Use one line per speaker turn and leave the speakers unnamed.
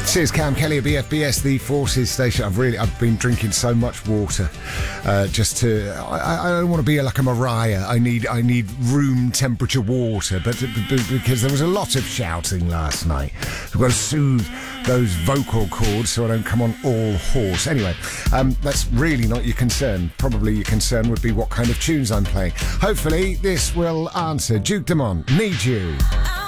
Cheers, Cam Kelly at BFBS, the Forces station. I've been drinking so much water, I don't want to be like a Mariah. I need room temperature water, but because there was a lot of shouting last night, we've got to soothe those vocal cords so I don't come on all hoarse. Anyway, that's really not your concern. Probably your concern would be what kind of tunes I'm playing. Hopefully this will answer. Duke Dumont, Need You.